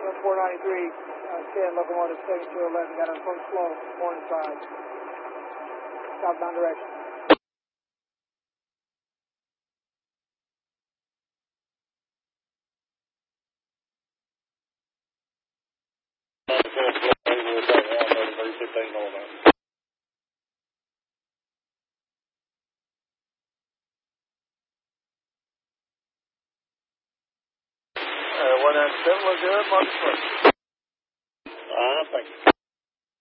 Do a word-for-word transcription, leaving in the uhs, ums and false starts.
four ninety-three, uh, ten, locomotive seven two eleven, got our approach slow, morning side. Southbound direction. Uh, one ninety-seven was good, Mark. Uh, thank you.